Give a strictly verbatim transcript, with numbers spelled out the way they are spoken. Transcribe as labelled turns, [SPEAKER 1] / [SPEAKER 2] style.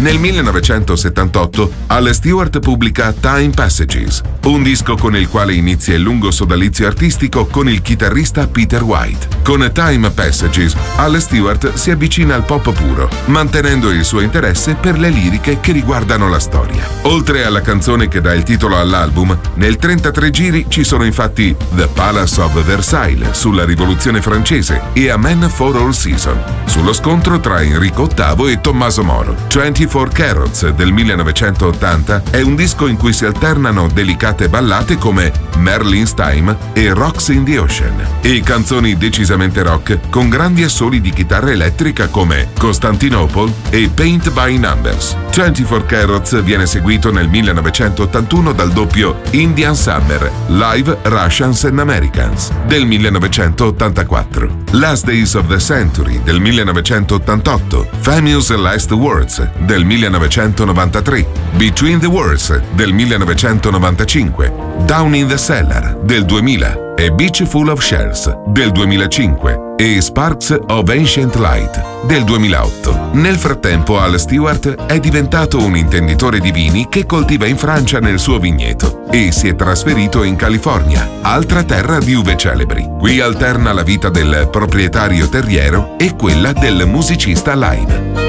[SPEAKER 1] Nel millenovecentosettantotto Al Stewart pubblica Time Passages, un disco con il quale inizia il lungo sodalizio artistico con il chitarrista Peter White. Con Time Passages Al Stewart si avvicina al pop puro, mantenendo il suo interesse per le liriche che riguardano la storia. Oltre alla canzone che dà il titolo all'album, nel trentatré giri ci sono infatti The Palace of Versailles sulla Rivoluzione francese e A Man for All Season, sullo scontro tra Enrico ottavo e Tommaso Moro. ventiquattro Carats del millenovecentottanta è un disco in cui si alternano delicate ballate come Merlin's Time e Rocks in the Ocean e canzoni decisamente rock con grandi assoli di chitarra elettrica come Constantinople e Paint by Numbers. ventiquattro Carats viene seguito nel millenovecentottantuno dal doppio Indian Summer Live Russians and Americans del millenovecentottantaquattro, Last Days of the Century del millenovecentottantotto, Famous Last Words del millenovecentonovantatré, Between the Words del millenovecentonovantacinque, Down in the Cellar del duemila e Beach Full of Shells del duemilacinque e Sparks of Ancient Light del duemilaotto. Nel frattempo Al Stewart è diventato un intenditore di vini che coltiva in Francia nel suo vigneto e si è trasferito in California, altra terra di uve celebri. Qui alterna la vita del proprietario terriero e quella del musicista live.